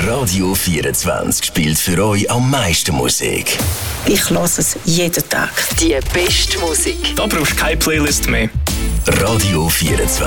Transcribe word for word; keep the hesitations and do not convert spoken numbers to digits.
Radio vierundzwanzig spielt für euch am meisten Musik. Ich höre es jeden Tag. Die beste Musik. Da brauchst du keine Playlist mehr. Radio vierundzwanzig.